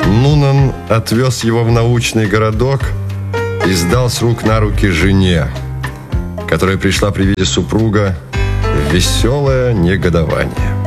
Нунан отвез его в научный городок и сдал с рук на руки жене, которая пришла при виде супруга в веселое негодование.